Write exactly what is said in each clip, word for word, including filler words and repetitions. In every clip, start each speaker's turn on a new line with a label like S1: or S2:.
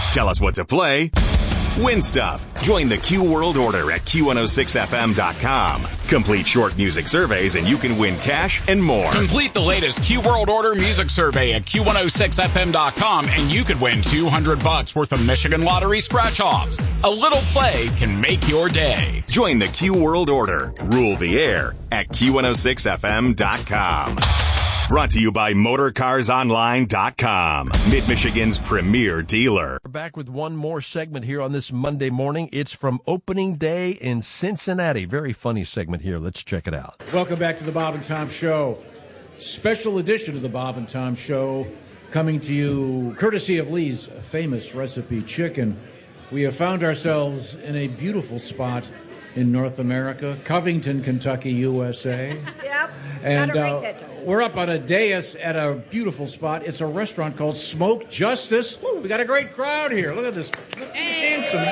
S1: Tell us what to play. Win stuff. Join the Q World Order at Q one oh six F M dot com. Complete short music surveys and you can win cash and more.
S2: Complete the latest Q World Order music survey at Q one oh six F M dot com and you could win two hundred bucks worth of Michigan Lottery scratch-offs. A little play can make your day.
S1: Join the Q World Order. Rule the air at Q one oh six F M dot com. Brought to you by Motor Cars Online dot com, Mid-Michigan's premier dealer.
S3: We're back with one more segment here on this Monday morning. It's from opening day in Cincinnati. Very funny segment here. Let's check it out.
S4: Welcome back to the Bob and Tom Show. Special edition of the Bob and Tom Show coming to you courtesy of Lee's famous recipe chicken. We have found ourselves in a beautiful spot in North America, Covington, Kentucky, U S A.
S5: Yep.
S4: And uh, we're up on a dais at a beautiful spot. It's a restaurant called Smoke Justice. Ooh, we got a great crowd here. Look at this. Hey. Handsome,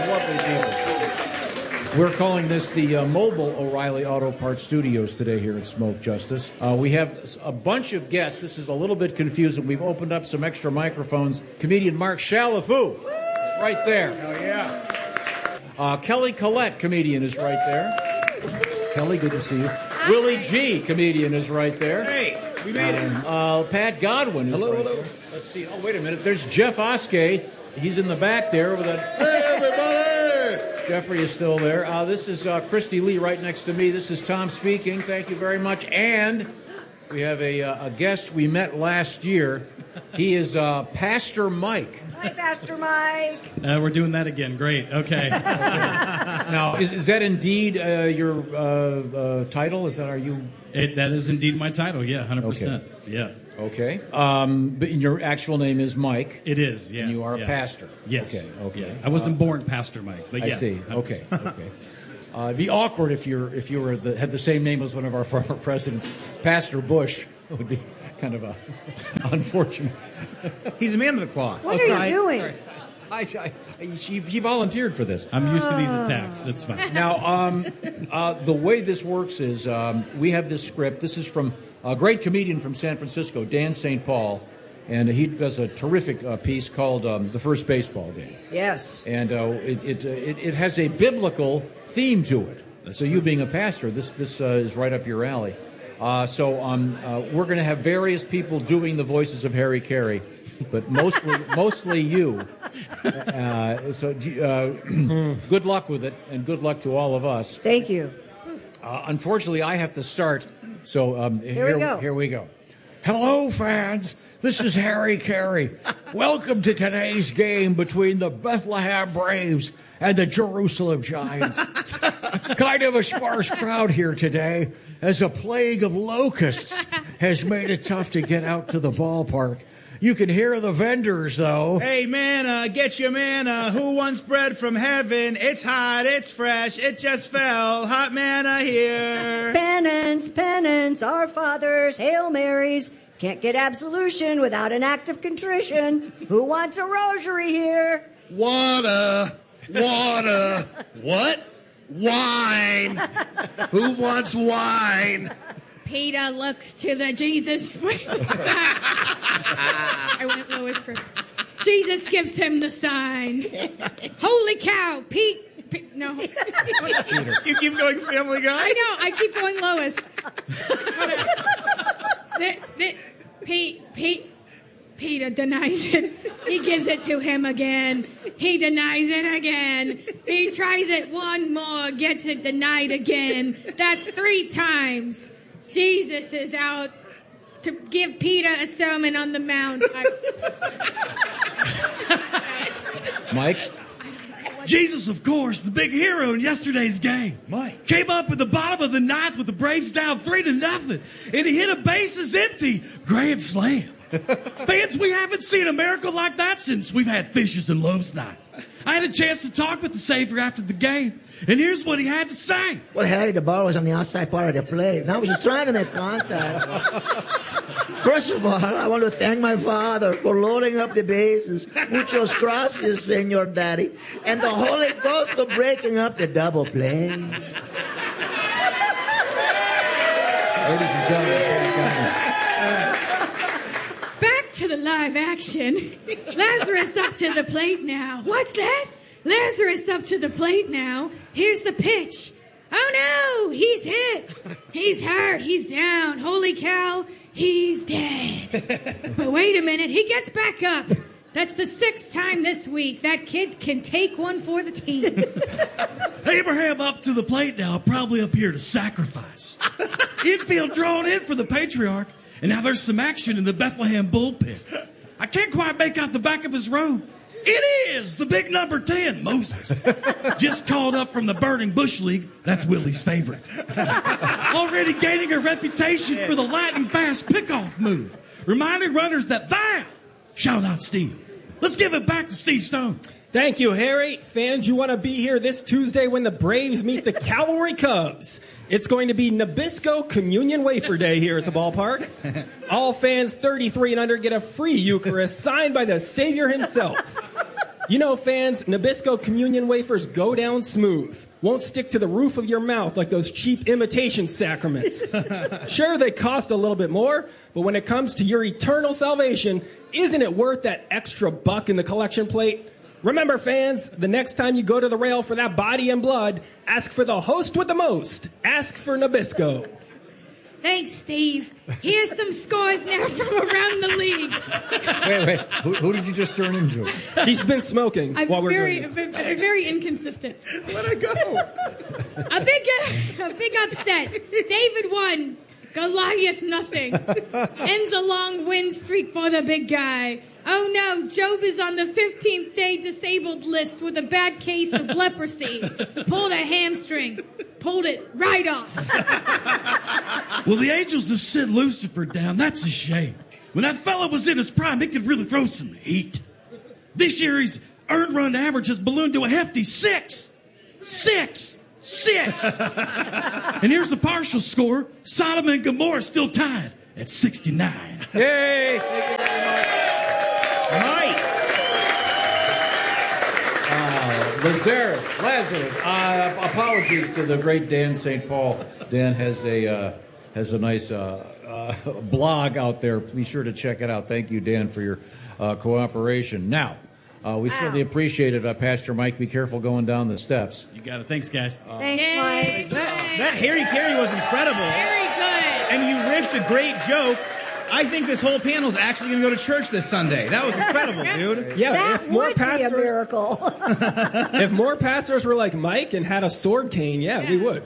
S4: handsome, lovely people. We're calling this the uh, mobile O'Reilly Auto Parts Studios today here at Smoke Justice. Uh, we have a bunch of guests. This is a little bit confusing. We've opened up some extra microphones. Comedian Mark Chalafou is right there.
S6: Oh, yeah.
S4: Uh, Kelly Collette, comedian, is right there. Kelly, good to see you. Hi. Willie G, comedian, is right there.
S6: Hey, we made it.
S4: Uh, Pat Godwin is
S6: hello,
S4: right
S6: hello.
S4: there. Let's see. Oh, wait a minute. There's Jeff Oskey. He's in the back there with a...
S6: Hey, everybody!
S4: Jeffrey is still there. Uh, this is uh, Christy Lee right next to me. This is Tom speaking. Thank you very much. And we have a, uh, a guest we met last year. He is uh, Pastor Mike.
S5: Hi, Pastor Mike.
S7: Uh, we're doing that again. Great. Okay.
S4: Okay. Now, is, is that indeed uh, your uh, uh, title? Is that are you?
S7: It, that is indeed my title. Yeah, one hundred percent.
S4: Okay.
S7: Yeah.
S4: Okay. Um, but your actual name is Mike.
S7: It is. Yeah.
S4: And you are
S7: yeah.
S4: a pastor.
S7: Yes.
S4: Okay. Okay.
S7: Yeah. I wasn't uh, born Pastor Mike, but
S4: I
S7: yes.
S4: see. Okay. Okay. Uh, it'd be awkward if you're if you were the, had the same name as one of our former presidents, Pastor Bush. It would be kind of a unfortunate.
S6: He's a man of the cloth.
S5: What
S4: Oh,
S5: are
S4: sorry.
S5: you doing?
S4: Sorry. I, I, I, she, he volunteered for this.
S7: I'm used to these attacks. It's fine.
S4: Now, um, uh, the way this works is um, we have this script. This is from a great comedian from San Francisco, Dan Saint Paul, and he does a terrific uh, piece called um, The First Baseball Game.
S5: Yes.
S4: And uh, it, it, it, it has a biblical theme to it.
S7: That's
S4: so
S7: true.
S4: you being a pastor, this, this uh, is right up your alley. Uh, so um, uh, we're going to have various people doing the voices of Harry Carey, but mostly mostly you. Uh, so uh, good luck with it, and good luck to all of us.
S5: Thank you.
S4: Uh, unfortunately, I have to start, so um,
S5: Here we go.
S4: Here we go. Hello, fans. This is Harry Carey. Welcome to today's game between the Bethlehem Braves and the Jerusalem Giants. Kind of a sparse crowd here today, as a plague of locusts has made it tough to get out to the ballpark. You can hear the vendors, though.
S6: Hey, manna, get your manna. Who wants bread from heaven? It's hot, it's fresh, it just fell. Hot manna here.
S5: Penance, penance, our fathers, Hail Marys. Can't get absolution without an act of contrition. Who wants a rosary here?
S8: Water, water, what? Wine. Who wants wine?
S9: Peter looks to the Jesus. I went Lois first. Jesus gives him the sign. Holy cow, Pete. Pete no.
S6: Peter. You keep going Family Guy?
S9: I know, I keep going Lois. the, the, Pete, Pete, Peter denies it. He gives it to him again. He denies it again. He tries it one more, gets it denied again. That's three times. Jesus is out to give Peter a sermon on the mount. I...
S4: Mike?
S10: Jesus, of course, the big hero in yesterday's game.
S4: Mike.
S10: Came up at the bottom of the ninth with the Braves down three to nothing. And he hit a bases empty grand slam. Fans, we haven't seen a miracle like that since we've had Fishes and Loaves night. I had a chance to talk with the Savior after the game, and here's what he had to say.
S11: Well, Harry, the ball was on the outside part of the plate. Now I was just trying to make contact. First of all, I want to thank my father for loading up the bases. Muchos gracias, Senor Daddy. And the Holy Ghost for breaking up the double play.
S4: Ladies and gentlemen,
S9: Back to the live action. Lazarus up to the plate now. What's that? Lazarus up to the plate now. Here's the pitch. Oh no, he's hit. He's hurt. He's down. Holy cow, he's dead. But wait a minute, he gets back up. That's the sixth time this week. That kid can take one for the team.
S10: Abraham up to the plate now, probably up here to sacrifice. Infield drawn in for the Patriarch, and now there's some action in the Bethlehem bullpen. I can't quite make out the back of his robe. It is the big number ten, Moses. Just called up from the Burning Bush League. That's Willie's favorite. Already gaining a reputation for the lightning fast pickoff move, reminding runners that thou shall not steal. Let's give it back to Steve Stone.
S12: Thank you, Harry. Fans, you want to be here this Tuesday when the Braves meet the Cavalry Cubs. It's going to be Nabisco Communion Wafer Day here at the ballpark. All fans thirty-three and under get a free Eucharist signed by the Savior himself. You know, fans, Nabisco Communion Wafers go down smooth. Won't stick to the roof of your mouth like those cheap imitation sacraments. Sure, they cost a little bit more, but when it comes to your eternal salvation, isn't it worth that extra buck in the collection plate? Remember, fans, the next time you go to the rail for that body and blood, ask for the host with the most. Ask for Nabisco.
S9: Thanks, Steve. Here's some scores now from around the league.
S4: Wait, wait. Who, who did you just turn into?
S12: She's been smoking
S9: I'm
S12: while we're
S9: very,
S12: doing this.
S9: v- very inconsistent.
S6: Let it go.
S9: A big, uh, a big upset. David won. Goliath nothing. Ends a long win streak for the big guy. Oh no, Job is on the fifteenth day disabled list with a bad case of leprosy. Pulled a hamstring. Pulled it right off.
S10: Well, the Angels have sent Lucifer down. That's a shame. When that fella was in his prime, he could really throw some heat. This year, his earned run average has ballooned to a hefty six. Six. Six. And here's the partial score. Sodom and Gomorrah still tied at sixty-nine.
S4: Yay!
S6: Mike.
S4: Uh, Lazarus, Lazarus. Uh, apologies to the great Dan Saint Paul. Dan has a uh, has a nice uh, uh, blog out there. Be sure to check it out. Thank you, Dan, for your uh, cooperation. Now, uh, we certainly appreciate it, uh, Pastor Mike. Be careful going down the steps.
S7: You got it. Thanks, guys.
S5: Uh, Thanks, Mike.
S6: That, that Harry Carey was incredible.
S9: Very good.
S6: And you riffed a great joke. I think this whole panel is actually going to go to church this Sunday. That was incredible, dude.
S12: Yeah,
S5: That
S12: if more
S5: would be a
S12: pastors,
S5: miracle.
S12: if more pastors were like Mike and had a sword cane, yeah, we would.
S4: Uh,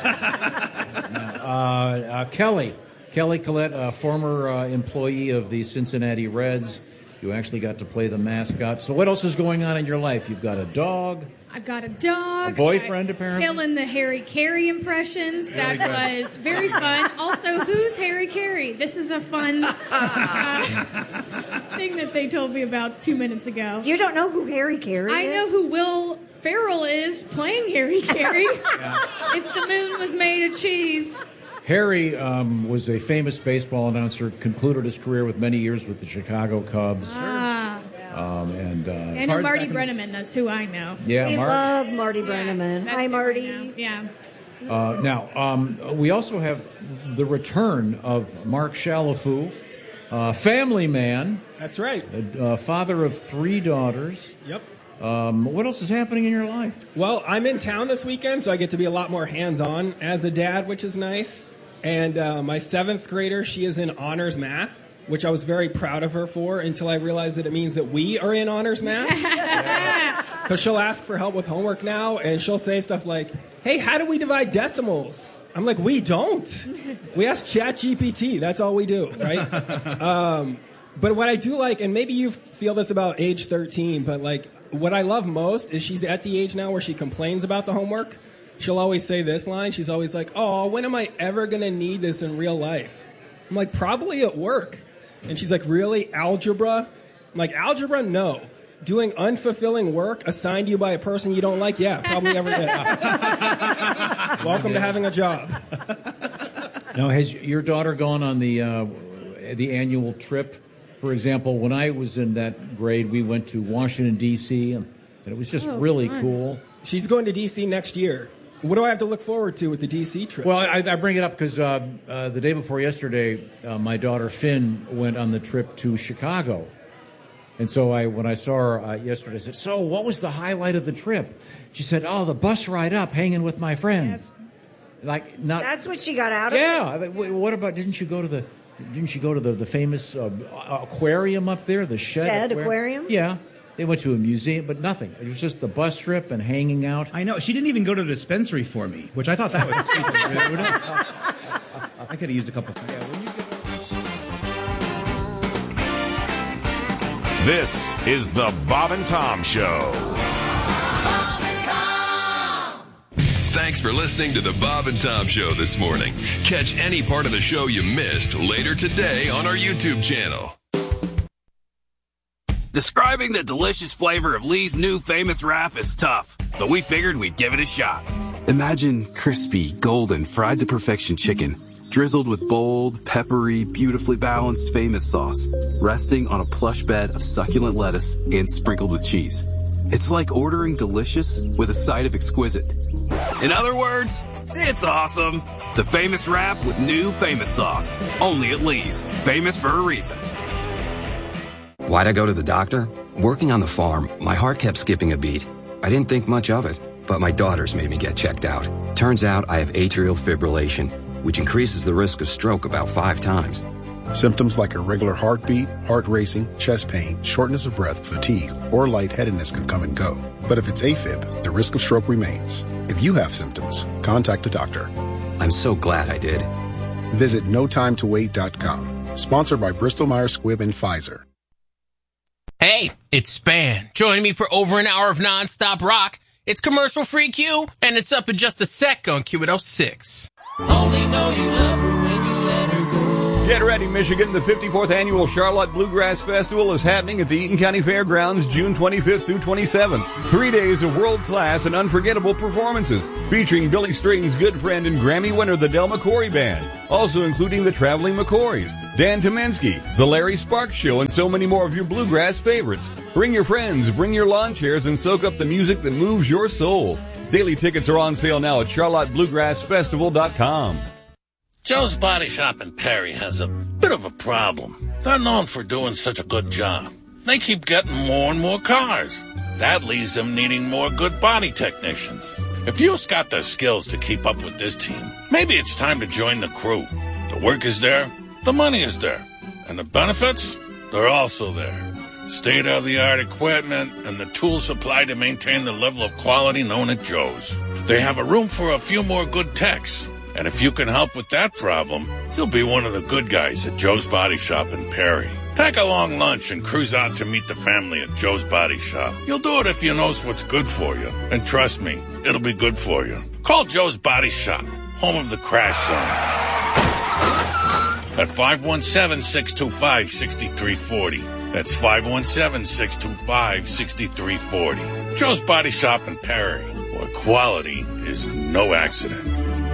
S4: uh, Kelly, Kelly Collette, a former uh, employee of the Cincinnati Reds. You actually got to play the mascot. So what else is going on in your life? You've got a dog.
S9: I've got a dog.
S4: A boyfriend,
S9: I
S4: apparently?
S9: Fill in the Harry Carey impressions. That was very fun. Also, who's Harry Carey? This is a fun uh, thing that they told me about two minutes ago.
S5: You don't know who Harry Carey
S9: I
S5: is?
S9: know who Will Ferrell is playing Harry Carey. If the moon was made of cheese.
S4: Harry um, was a famous baseball announcer, concluded his career with many years with the Chicago Cubs.
S9: Ah.
S4: Um, and uh,
S9: I know Marty Brenneman. That's who I know.
S4: Yeah,
S5: we
S4: Marty.
S5: love Marty Brenneman.
S9: That's
S5: Hi,
S9: who I
S5: Marty.
S9: know. Yeah.
S4: Uh, now, um, we also have the return of Mark Chalafou, uh, family man.
S12: That's right.
S4: Uh, father of three daughters.
S12: Yep.
S4: Um, what else is happening in your life?
S12: Well, I'm in town this weekend, so I get to be a lot more hands-on as a dad, which is nice. And uh, my seventh grader, she is in honors math, which I was very proud of her for until I realized that it means that we are in honors math. Because she'll ask for help with homework now, and she'll say stuff like, hey, how do we divide decimals? I'm like, we don't. We ask ChatGPT. That's all we do, right? um, but what I do like, and maybe you feel this about age thirteen, but like what I love most is she's at the age now where she complains about the homework. She'll always say this line. She's always like, oh, when am I ever going to need this in real life? I'm like, probably at work. And she's like, really? Algebra? I'm like, algebra? No. Doing unfulfilling work assigned to you by a person you don't like? Yeah, probably every day. Welcome to having a job.
S4: Now, has your daughter gone on the uh, the annual trip? For example, when I was in that grade, we went to Washington, D C, and it was just
S12: Oh,
S4: really
S12: fun.
S4: cool.
S12: She's going to D C next year. What do I have to look forward to with the D C trip?
S4: Well, I, I bring it up because uh, uh, the day before yesterday, uh, my daughter Finn went on the trip to Chicago. And so I, when I saw her uh, yesterday, I said, so what was the highlight of the trip? She said, oh, the bus ride up, hanging with my friends. Like not.
S5: That's what she got out of
S4: yeah.
S5: it?
S4: Yeah. Wait, what about, didn't you go to the, didn't she go to the, the famous uh, aquarium up there, the Shed,
S5: Shed
S4: aquarium?
S5: aquarium?
S4: Yeah. They went to a museum, but nothing. It was just the bus trip and hanging out.
S6: I know. She didn't even go to the dispensary for me, which I thought that was sweet. I could have used a couple things.
S1: This is the Bob and Tom Show.
S13: Bob and Tom. Thanks for listening to the Bob and Tom Show this morning. Catch any part of the show you missed later today on our YouTube channel.
S14: Describing the delicious flavor of Lee's new famous wrap is tough, but we figured we'd give it a shot.
S15: Imagine crispy, golden, fried to perfection chicken, drizzled with bold, peppery, beautifully balanced famous sauce, resting on a plush bed of succulent lettuce and sprinkled with cheese. It's like ordering delicious with a side of exquisite.
S14: In other words, it's awesome. The famous wrap with new famous sauce. Only at Lee's. Famous for a reason.
S16: Why'd I go to the doctor? Working on the farm, my heart kept skipping a beat. I didn't think much of it, but my daughters made me get checked out. Turns out I have atrial fibrillation, which increases the risk of stroke about five times.
S17: Symptoms like irregular heartbeat, heart racing, chest pain, shortness of breath, fatigue, or lightheadedness can come and go. But if it's AFib, the risk of stroke remains. If you have symptoms, contact a doctor.
S16: I'm so glad I did.
S17: Visit no time to wait dot com. Sponsored by Bristol Myers Squibb and Pfizer.
S18: Hey, it's Span. Join me for over an hour of nonstop rock. It's commercial-free Q, and it's up in just a sec on Q one oh six.
S13: Only know you love her when you let her go.
S19: Get ready, Michigan. The fifty-fourth Annual Charlotte Bluegrass Festival is happening at the Eaton County Fairgrounds June twenty-fifth through twenty-seventh. Three days of world-class and unforgettable performances featuring Billy String's good friend and Grammy winner, the Del McCoury Band. Also including the Traveling McCoys, Dan Tomensky, The Larry Sparks Show, and so many more of your bluegrass favorites. Bring your friends, bring your lawn chairs, and soak up the music that moves your soul. Daily tickets are on sale now at charlotte bluegrass festival dot com.
S20: Joe's Body Shop in Perry has a bit of a problem. They're known for doing such a good job. They keep getting more and more cars. That leaves them needing more good body technicians. If you've got the skills to keep up with this team, maybe it's time to join the crew. The work is there, the money is there, and the benefits, they're also there. State-of-the-art equipment and the tools supplied to maintain the level of quality known at Joe's. They have a room for a few more good techs. And if you can help with that problem, you'll be one of the good guys at Joe's Body Shop in Perry. Take a long lunch and cruise out to meet the family at Joe's Body Shop. You'll do it if you know what's good for you. And trust me, it'll be good for you. Call Joe's Body Shop, home of the Crash Zone, at five one seven, six two five, six three four zero. That's five one seven, six two five, six three four zero. Joe's Body Shop in Perry, where quality is no accident.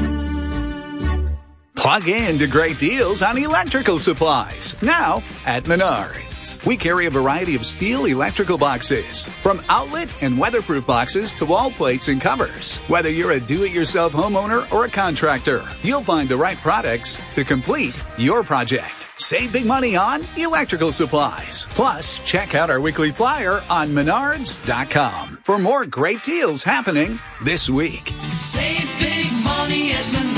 S21: Plug in to great deals on electrical supplies, now at Menards. We carry a variety of steel electrical boxes, from outlet and weatherproof boxes to wall plates and covers. Whether you're a do-it-yourself homeowner or a contractor, you'll find the right products to complete your project. Save big money on electrical supplies. Plus, check out our weekly flyer on menards dot com for more great deals happening this week.
S13: Save big money at Menards.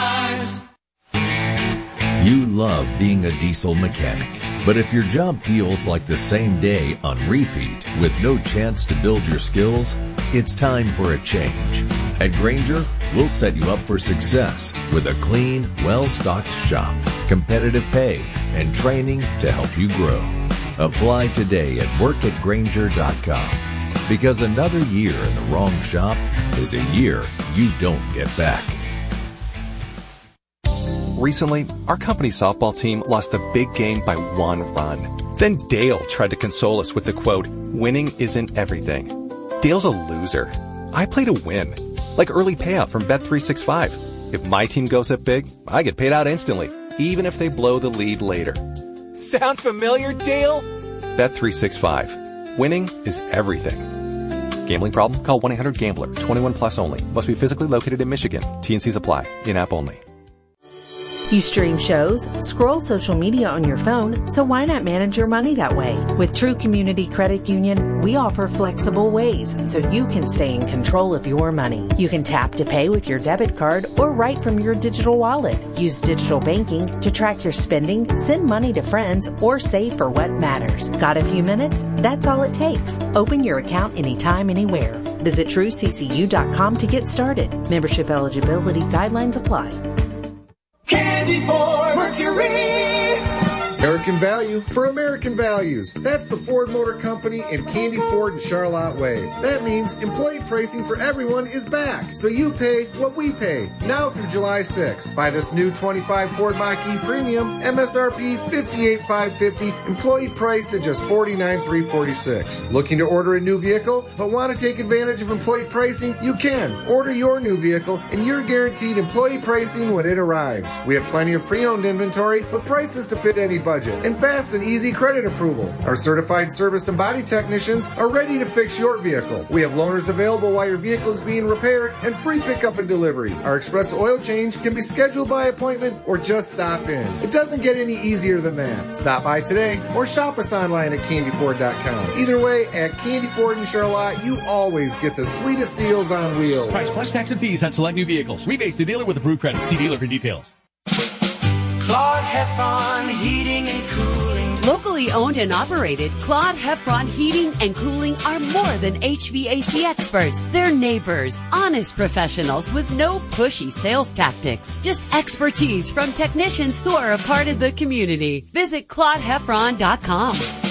S22: You love being a diesel mechanic, but if your job feels like the same day on repeat with no chance to build your skills, it's time for a change. At Grainger, we'll set you up for success with a clean, well-stocked shop, competitive pay, and training to help you grow. Apply today at work at grainger dot com, because another year in the wrong shop is a year you don't get back.
S23: Recently, our company softball team lost a big game by one run. Then Dale tried to console us with the quote, "Winning isn't everything." Dale's a loser. I play to win. Like early payout from Bet three sixty-five. If my team goes up big, I get paid out instantly, even if they blow the lead later. Sound familiar, Dale? Bet three sixty-five. Winning is everything. Gambling problem? Call one eight hundred gambler. twenty-one plus only. Must be physically located in Michigan. T and Cs apply. In-app only.
S2: You stream shows, scroll social media on your phone, so why not manage your money that way? With True Community Credit Union, we offer flexible ways so you can stay in control of your money. You can tap to pay with your debit card or right from your digital wallet. Use digital banking to track your spending, send money to friends, or save for what matters. Got a few minutes? That's all it takes. Open your account anytime, anywhere. Visit true c c u dot com to get started. Membership eligibility guidelines apply.
S3: Candy for Mercury.
S8: American value for American values. That's the Ford Motor Company and Candy Ford and Charlotte Way. That means employee pricing for everyone is back, so you pay what we pay. Now through July sixth. Buy this new twenty-five Ford Mach-E Premium, M S R P fifty-eight thousand five hundred fifty dollars, employee priced at just forty-nine thousand three hundred forty-six dollars. Looking to order a new vehicle, but want to take advantage of employee pricing? You can. Order your new vehicle, and you're guaranteed employee pricing when it arrives. We have plenty of pre-owned inventory, but prices to fit any budget. And fast and easy credit approval. Our certified service and body technicians are ready to fix your vehicle. We have loaners available while your vehicle is being repaired and free pickup and delivery. Our express oil change can be scheduled by appointment or just stop in. It doesn't get any easier than that. Stop by today or shop us online at candy ford dot com. Either way, at Candy Ford in Charlotte, you always get the sweetest deals on wheels.
S24: Price plus tax and fees on select new vehicles. Rebates to dealer with approved credit. See dealer for details.
S3: Claude Heffron Heating and Cooling.
S25: Locally owned and operated, Claude Heffron Heating and Cooling are more than H V A C experts. They're neighbors, honest professionals with no pushy sales tactics. Just expertise from technicians who are a part of the community. Visit claude heffron dot com.